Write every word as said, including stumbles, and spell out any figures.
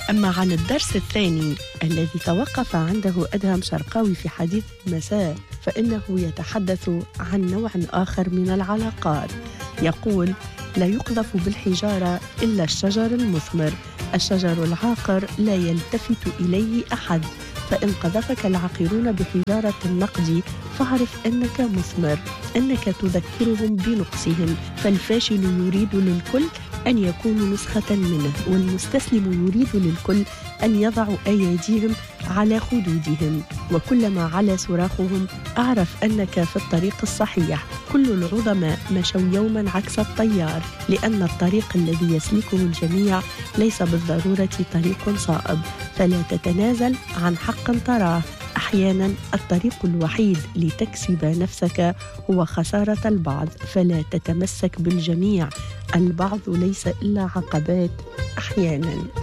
أما عن الدرس الثاني الذي توقف عنده أدهم شرقاوي في حديث المساء فإنه يتحدث عن نوع آخر من العلاقات. يقول: لا يقذف بالحجارة إلا الشجر المثمر، الشجر العاقر لا يلتفت إليه أحد، فإن قذفك العاقرون بحجارة النقد فاعرف أنك مثمر، أنك تذكرهم بنقصهم، فالفاشل يريد للكل أن يكونوا نسخة منه، والمستسلم يريد للكل أن يضعوا أيديهم على خدودهم، وكلما على صراخهم أعرف أنك في الطريق الصحيح. كل العظماء مشوا يوما عكس التيار، لأن الطريق الذي يسلكه الجميع ليس بالضرورة طريق صائب، فلا تتنازل عن حق تراه. أحيانا الطريق الوحيد لتكسب نفسك هو خسارة البعض، فلا تتمسك بالجميع، البعض ليس إلا عقبات أحيانا.